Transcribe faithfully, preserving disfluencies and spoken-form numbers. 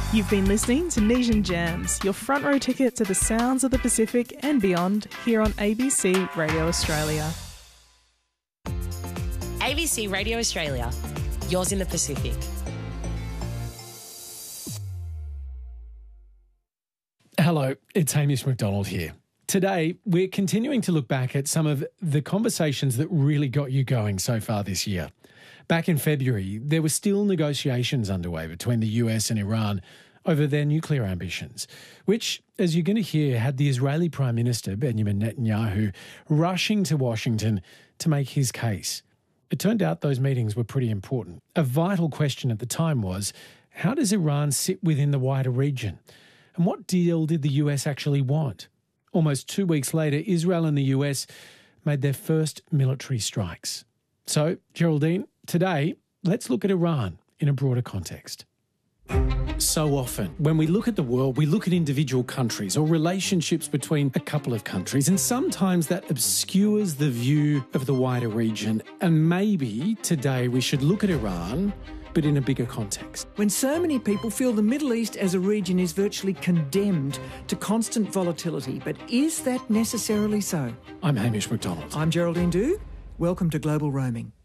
You've been listening to Nesian Jams, your front row ticket to the sounds of the Pacific and beyond, here on A B C Radio Australia. A B C Radio Australia, yours in the Pacific. Hello, it's Hamish McDonald here. Today, we're continuing to look back at some of the conversations that really got you going so far this year. Back in February, there were still negotiations underway between the U S and Iran over their nuclear ambitions, which, as you're going to hear, had the Israeli Prime Minister, Benjamin Netanyahu, rushing to Washington to make his case. It turned out those meetings were pretty important. A vital question at the time was, how does Iran sit within the wider region? And what deal did the U S actually want? Almost two weeks later, Israel and the U S made their first military strikes. So, Geraldine, today, let's look at Iran in a broader context. So often, when we look at the world, we look at individual countries or relationships between a couple of countries, and sometimes that obscures the view of the wider region. And maybe today we should look at Iran, but in a bigger context. When so many people feel the Middle East as a region is virtually condemned to constant volatility, but is that necessarily so? I'm Hamish McDonald. I'm Geraldine Doogue. Welcome to Global Roaming.